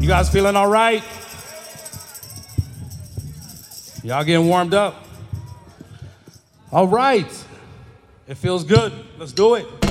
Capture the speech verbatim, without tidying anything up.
You guys feeling all right? Y'all getting warmed up? All right. It feels good. Let's do it.